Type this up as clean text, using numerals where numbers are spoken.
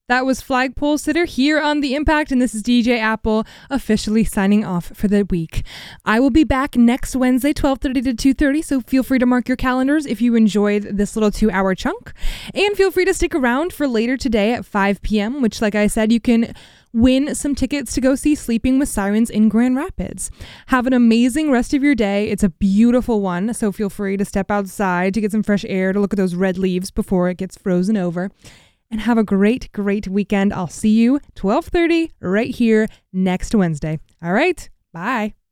That was Flagpole Sitter here on The Impact, and this is DJ Apple officially signing off for the week. I will be back next Wednesday, 12:30 to 2:30, so feel free to mark your calendars if you enjoyed this little 2-hour chunk. And feel free to stick around for later today at 5 p.m., which, like I said, you can win some tickets to go see Sleeping with Sirens in Grand Rapids. Have an amazing rest of your day. It's a beautiful one, so feel free to step outside to get some fresh air, to look at those red leaves before it gets frozen over. And have a great, great weekend. I'll see you 12:30 right here next Wednesday. All right. Bye.